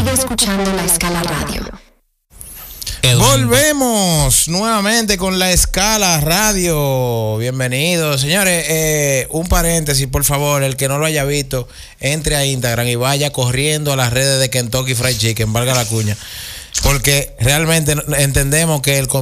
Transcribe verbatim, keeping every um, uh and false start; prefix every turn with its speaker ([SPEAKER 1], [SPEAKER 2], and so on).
[SPEAKER 1] Sigue escuchando La Escala Radio.
[SPEAKER 2] Volvemos nuevamente con La Escala Radio. Bienvenidos, señores. Eh, un paréntesis, por favor. El que no lo haya visto, entre a Instagram y vaya corriendo a las redes de Kentucky Fried Chicken, valga la cuña. Porque realmente entendemos que el